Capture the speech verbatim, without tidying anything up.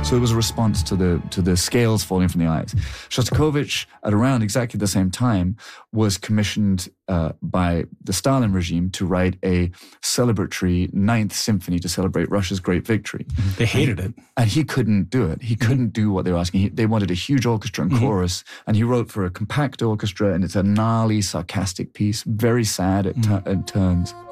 So it was a response to the to the scales falling from the eyes. Shostakovich, at around exactly the same time, was commissioned uh, by the Stalin regime to write a celebratory Ninth Symphony to celebrate Russia's great victory. They hated it. And he couldn't do it. He couldn't mm-hmm. do what they were asking. He, they wanted a huge orchestra and mm-hmm. chorus, and he wrote for a compact orchestra, and it's a gnarly, sarcastic piece, very sad at, mm-hmm. t- at turns.